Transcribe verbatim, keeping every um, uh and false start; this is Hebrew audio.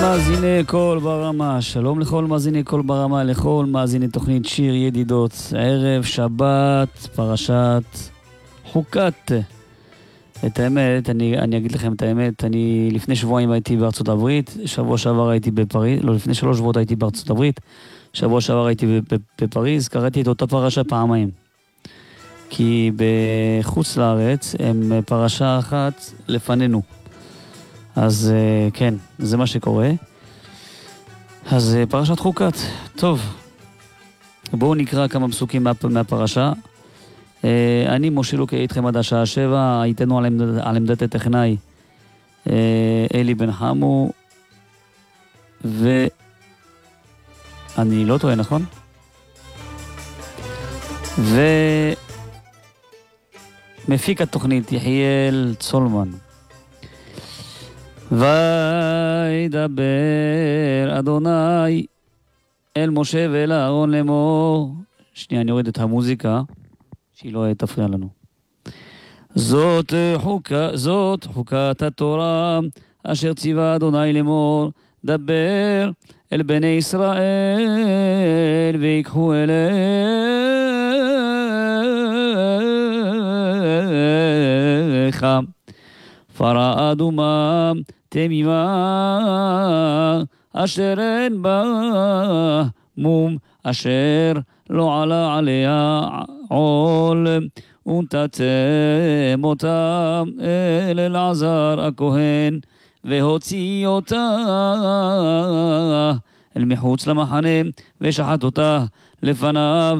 מאזיני קול ברמה, שלום לכל מאזיני קול ברמה, לכל מאזיני תוכנית שיר ידידות, ערב שבת, פרשת חוקת. את האמת, אני, אני אגיד לכם את האמת, אני לפני שבועיים הייתי בארצות הברית, שבוע שעבר הייתי בפריז, לא, לפני שלוש שבועות הייתי בארצות הברית, שבוע שעבר הייתי בפריז, קראתי את אותה פרשה פעמיים. כי בחוץ לארץ הם פרשה אחת לפנינו. אז כן, זה מה שקורה. אז פרשת חוקת. טוב, בואו נקרא כמה פסוקים מה, מהפרשה. אני משה לוקה איתכם עד השעה שבע, הייתנו על, עמד, על עמדת הטכנאי אלי בן חמו, ואני לא טועה, נכון? ומפיק התוכנית יחיאל צולמן. וידבר אדוני אל משה ואל אהרון לאמור. שנייה, אני אוריד את המוזיקה שהיא לא תפריע לנו. זאת חוקה, זאת חוקת התורה אשר ציווה אדוני לאמור, דבר אל בני ישראל ויקחו אליך פרה אדומה תמימה אשר אין בה מום, אשר לא עלה עליה עול, ונתתם אותם אל אלעזר הכהן, והוציא אותה אל מחוץ למחנה, ושחט אותה לפניו